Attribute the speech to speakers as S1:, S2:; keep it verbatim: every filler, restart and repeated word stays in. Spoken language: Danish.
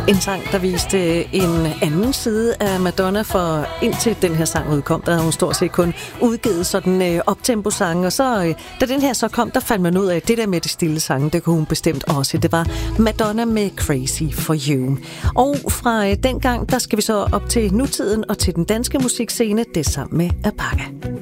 S1: En sang, der viste en anden side af Madonna, for indtil den her sang udkom, der havde hun stort set kun udgivet sådan øh, optempo-sange, og så, øh, da den her så kom, der fandt man ud af, at det der med de stille sange, det kunne hun bestemt også. Det var Madonna med Crazy for You. Og fra øh, den gang, der skal vi så op til nutiden og til den danske musikscene, det sammen med Apaka.